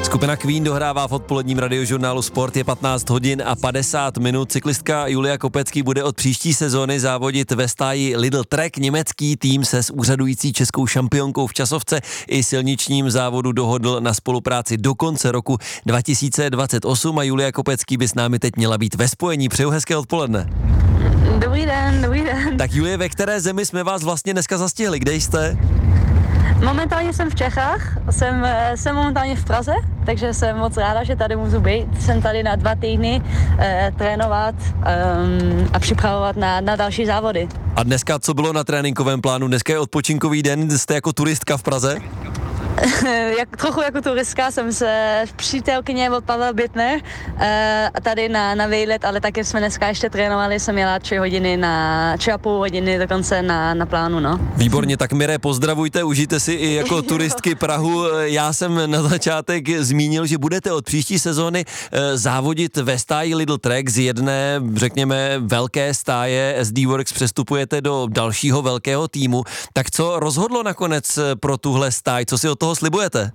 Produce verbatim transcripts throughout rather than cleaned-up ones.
Skupina Queen dohrává v odpoledním radiožurnálu Sport, je patnáct hodin a padesát minut. Cyklistka Julia Kopecký bude od příští sezóny závodit ve stáji Lidl Trek. Německý tým se s úřadující českou šampionkou v časovce i silničním závodu dohodl na spolupráci do konce roku dva tisíce dvacet osm a Julia Kopecký by s námi teď měla být ve spojení. Přeju hezké odpoledne. Dobrý den, dobrý den. Tak Julie, ve které zemi jsme vás vlastně dneska zastihli? Kde jste? Momentálně jsem v Čechách, jsem, jsem momentálně v Praze, takže jsem moc ráda, že tady můžu být. Jsem tady na dva týdny eh, trénovat um, a připravovat na, na další závody. A dneska co bylo na tréninkovém plánu? Dneska je odpočinkový den, jste jako turistka v Praze? Jak, trochu jako turistka jsem se přítelkyně od Pavla Bitner eh, a tady na, na výlet, ale taky jsme dneska ještě trénovali, jsem jela tři hodiny na, tři a půl hodiny dokonce na, na plánu, no. Výborně, tak Mire, pozdravujte, užijte si i jako turistky Prahu. Já jsem na začátek zmínil, že budete od příští sezóny eh, závodit ve stáji Lidl Trek z jedné, řekněme, velké stáje S D Works, přestupujete do dalšího velkého týmu. Tak co rozhodlo nakonec pro tuhle stáj? Co si od toho slibujete?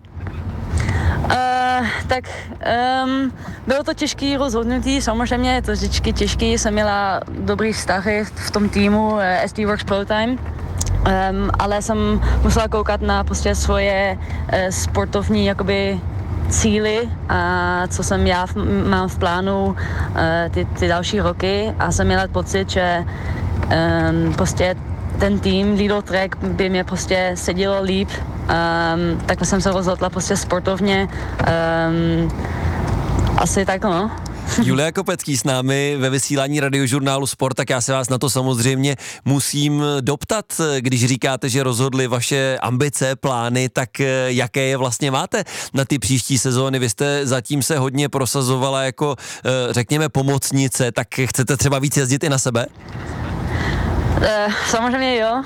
Uh, tak um, bylo to těžké rozhodnutí, samozřejmě je to vždycky těžké, jsem měla dobrý vztahy v tom týmu uh, S D Works Pro Time, um, ale jsem musela koukat na prostě svoje uh, sportovní jakoby cíly a co jsem já v, mám v plánu uh, ty, ty další roky a jsem měla pocit, že um, prostě ten tým Lidl Trek by mě prostě sedělo líp, um, tak jsem se rozhodla prostě sportovně, um, asi tak no. Julia Kopecký s námi ve vysílání radiožurnálu Sport, tak já se vás na to samozřejmě musím doptat, když říkáte, že rozhodly vaše ambice, plány, tak jaké je vlastně máte na ty příští sezóny? Vy jste zatím se hodně prosazovala jako, řekněme, pomocnice, tak chcete třeba víc jezdit i na sebe? Uh, samozřejmě jo,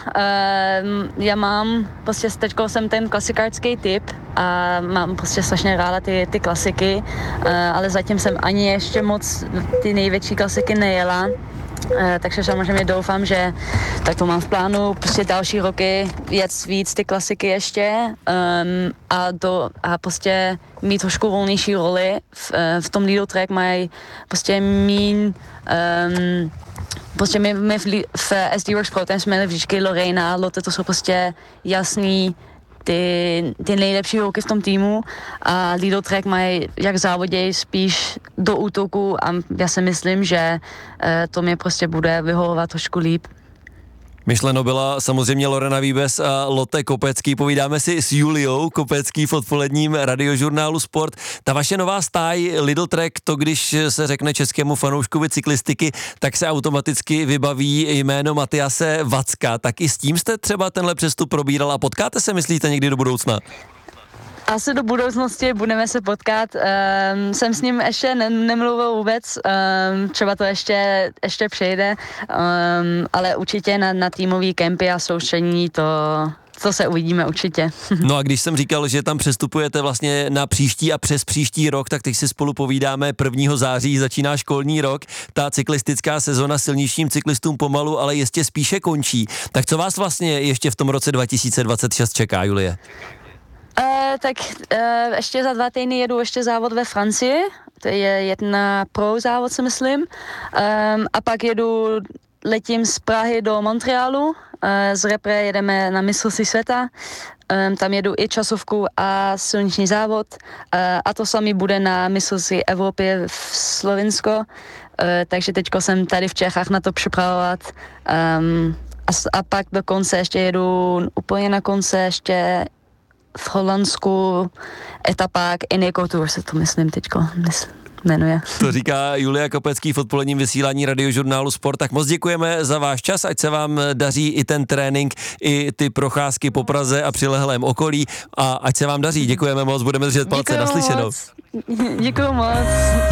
uh, já mám, prostě teďko jsem ten klasikářský typ a mám prostě strašně ráda ty, ty klasiky, uh, ale zatím jsem ani ještě moc ty největší klasiky nejela. Uh, takže samozřejmě doufám, že tak to mám v plánu prostě další roky jet víc ty klasiky ještě um, a, do, a prostě mít trošku volnější roli. V, uh, v tom Lidl Trek mají prostě míň um, Prostě my, my v, v S D Works Pro Time jsme měli vždycky Lorena a Lotte, to jsou prostě jasný ty, ty nejlepší holky v tom týmu a Lidl Trek mají jak závoděj spíš do útoku a já si myslím, že eh, to mě prostě bude vyhovovat trošku líp. Myšleno byla samozřejmě Lorena Wiebes a Lotte Kopecký. Povídáme si s Juliou Kopecký v odpoledním radiožurnálu Sport. Ta vaše nová stáj Lidl Trek, to když se řekne českému fanouškovi cyklistiky, tak se automaticky vybaví jméno Matyase Vacka. Tak i s tím jste třeba tenhle přestup probírala. Potkáte se, myslíte, někdy do budoucna? Asi do budoucnosti budeme se potkat. Um, jsem s ním ještě ne- nemluvil vůbec, um, třeba to ještě, ještě přejde, um, ale určitě na, na týmový kempy a soustředění to, to se uvidíme určitě. No a když jsem říkal, že tam přestupujete vlastně na příští a přes příští rok, tak teď si spolu povídáme prvního září, začíná školní rok, ta cyklistická sezona silničním cyklistům pomalu, ale jistě spíše končí. Tak co vás vlastně ještě v tom roce dva tisíce dvacet šest čeká, Julie? Uh, tak uh, ještě za dva týdny jedu ještě závod ve Francii, to je jedna pro závod, si myslím, um, a pak jedu, letím z Prahy do Montrealu, uh, z repre jedeme na mistrovství světa, um, tam jedu i časovku a silniční závod uh, a to samý bude na mistrovství Evropy v Slovinsko, uh, takže teďko jsem tady v Čechách na to připravovat um, a, a pak do konce ještě jedu úplně na konce ještě v Holandsku etapák Eneco Tour se to myslím teďko jmenuje. To říká Julia Kopecký v odpoledním vysílání radiožurnálu Sport. Tak moc děkujeme za váš čas, ať se vám daří i ten trénink, i ty procházky po Praze a přilehlém okolí a ať se vám daří. Děkujeme moc, budeme držet palce, naslyšenou. Děkuju moc.